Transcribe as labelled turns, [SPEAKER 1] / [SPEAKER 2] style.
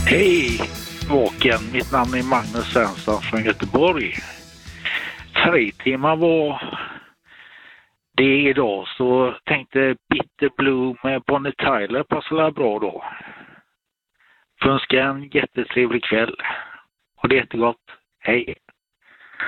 [SPEAKER 1] Hej Walken, mitt namn är Magnus Svensson från Göteborg. 3 timmar var det idag, så tänkte Bitter Blue med Bonnie Tyler passar bra då. Önskar en jättetrevlig kväll. Och det är jättegott. Hej!